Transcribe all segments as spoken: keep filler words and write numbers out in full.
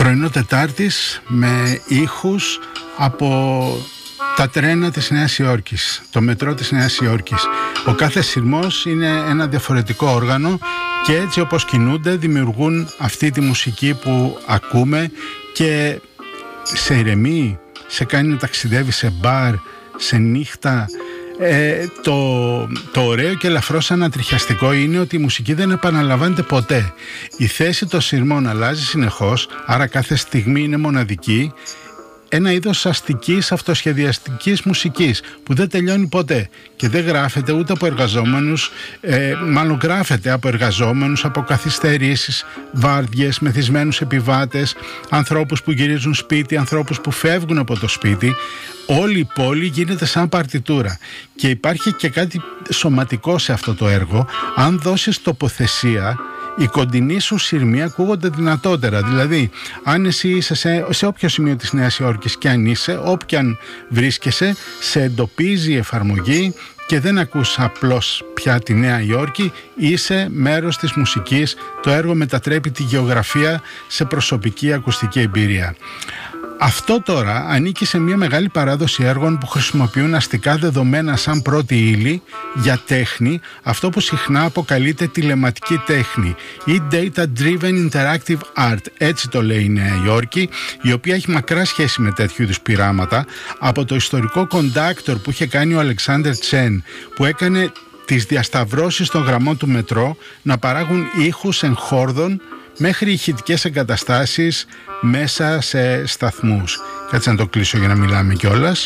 Πρωινό Τετάρτης με ήχους από τα τρένα της Νέας Υόρκης, το μετρό της Νέας Υόρκης. Ο κάθε σειρμός είναι ένα διαφορετικό όργανο και έτσι όπως κινούνται δημιουργούν αυτή τη μουσική που ακούμε και σε ηρεμεί, σε κάνει να ταξιδεύει σε μπαρ, σε νύχτα. Ε, το, το ωραίο και ελαφρώς ανατριχιαστικό είναι ότι η μουσική δεν επαναλαμβάνεται ποτέ. Η θέση των σειρμών αλλάζει συνεχώς, άρα κάθε στιγμή είναι μοναδική. Ένα είδος αστικής αυτοσχεδιαστικής μουσικής που δεν τελειώνει ποτέ και δεν γράφεται ούτε από εργαζόμενους, ε, μάλλον γράφεται από εργαζόμενους, από καθυστερήσεις, βάρδιες, μεθυσμένους επιβάτες, ανθρώπους που γυρίζουν σπίτι, ανθρώπους που φεύγουν από το σπίτι. Όλη η πόλη γίνεται σαν παρτιτούρα και υπάρχει και κάτι σωματικό σε αυτό το έργο. Αν δώσεις τοποθεσία, οι κοντινοί σου σειρμοί ακούγονται δυνατότερα. Δηλαδή, αν εσύ είσαι σε, σε όποιο σημείο της Νέας Υόρκης και αν είσαι, όποιαν βρίσκεσαι, σε εντοπίζει η εφαρμογή και δεν ακούς απλώς πια τη Νέα Υόρκη, είσαι μέρος της μουσικής. Το έργο μετατρέπει τη γεωγραφία σε προσωπική ακουστική εμπειρία. Αυτό τώρα ανήκει σε μια μεγάλη παράδοση έργων που χρησιμοποιούν αστικά δεδομένα σαν πρώτη ύλη για τέχνη, αυτό που συχνά αποκαλείται τηλεματική τέχνη ή Data Driven Interactive Art, έτσι το λέει η Νέα Υόρκη, η οποία έχει μακρά σχέση με τέτοιου είδους πειράματα, από το ιστορικό κοντάκτορ που είχε κάνει ο Αλεξάνδερ Τσέν, που έκανε τις διασταυρώσεις των γραμμών του μετρό να παράγουν ήχους εγχόρδων, μέχρι ηχητικές εγκαταστάσεις μέσα σε σταθμούς. Κάτσε να το κλείσω για να μιλάμε κιόλας.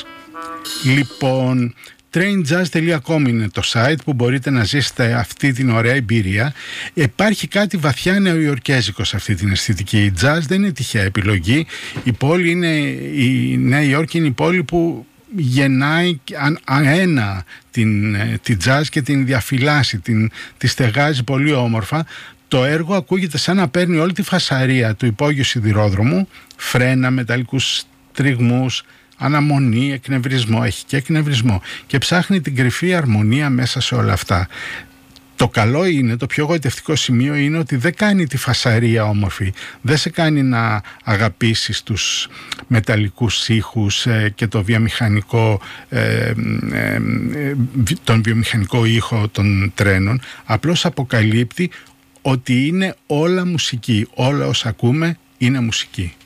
Λοιπόν, train jazz τελεία com είναι το site που μπορείτε να ζήσετε αυτή την ωραία εμπειρία. Υπάρχει κάτι βαθιά νεοϊορκέζικο σε αυτή την αισθητική. Η jazz δεν είναι τυχαία επιλογή. Η πόλη είναι, η Νέα Υόρκη είναι η πόλη που γεννάει αένα την, την jazz και την διαφυλάσσει, την, τη στεγάζει πολύ όμορφα. Το έργο ακούγεται σαν να παίρνει όλη τη φασαρία του υπόγειου σιδηρόδρομου, φρένα, μεταλλικούς τριγμούς, αναμονή, εκνευρισμό, έχει και εκνευρισμό και ψάχνει την κρυφή αρμονία μέσα σε όλα αυτά. Το καλό είναι, το πιο γοητευτικό σημείο είναι ότι δεν κάνει τη φασαρία όμορφη, δεν σε κάνει να αγαπήσεις τους μεταλλικούς ήχους ε, και το βιομηχανικό, ε, ε, ε, τον βιομηχανικό ήχο των τρένων, απλώς αποκαλύπτει ότι είναι όλα μουσική, όλα όσα ακούμε είναι μουσική.